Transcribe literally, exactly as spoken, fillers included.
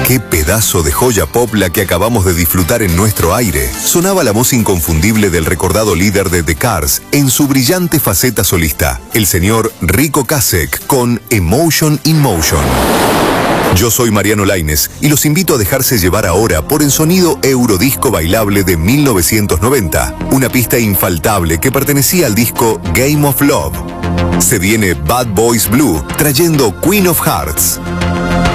Qué pedazo de joya pop la que acabamos de disfrutar en nuestro aire. Sonaba la voz inconfundible del recordado líder de The Cars en su brillante faceta solista, el señor Rico Ocasek, con Emotion in Motion. Yo soy Mariano Laínez y los invito a dejarse llevar ahora por el sonido Eurodisco bailable de mil novecientos noventa, una pista infaltable que pertenecía al disco Game of Love. Se viene Bad Boys Blue, trayendo Queen of Hearts.